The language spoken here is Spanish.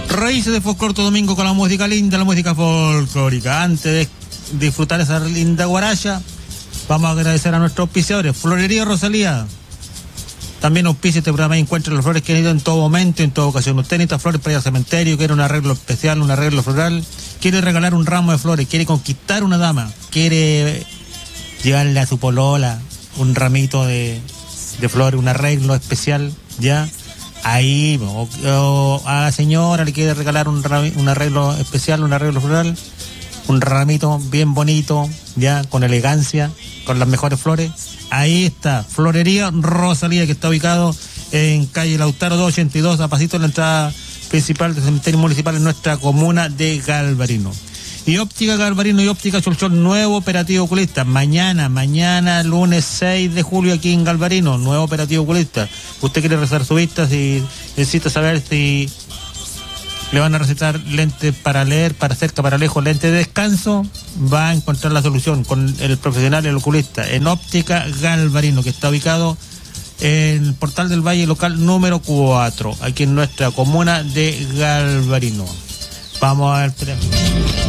Raíces de Folclor todo domingo con la música linda, la música folclórica. Antes de disfrutar esa linda guaracha, vamos a agradecer a nuestros auspiciadores. Florería Rosalía. También auspicia este programa y encuentra las flores que necesita en todo momento, en toda ocasión. Usted necesita flores para ir al cementerio, quiere un arreglo especial, un arreglo floral, quiere regalar un ramo de flores, quiere conquistar una dama, quiere llevarle a su polola un ramito de flores, un arreglo especial, ¿ya? Ahí, o a la señora le quiere regalar un arreglo especial, un arreglo floral, un ramito bien bonito, ya, con elegancia, con las mejores flores. Ahí está, Florería Rosalía, que está ubicado en calle Lautaro 282, a pasito de la entrada principal del cementerio municipal en nuestra comuna de Galvarino. Y Óptica Galvarino y Óptica Cholchol, nuevo operativo oculista. Mañana, lunes 6 de julio aquí en Galvarino, nuevo operativo oculista. Usted quiere rezar su vista, si necesita saber si le van a recetar lentes para leer, para cerca, para lejos, lentes de descanso, va a encontrar la solución con el profesional, el oculista, en Óptica Galvarino, que está ubicado en el Portal del Valle local número 4, aquí en nuestra comuna de Galvarino. Vamos a ver.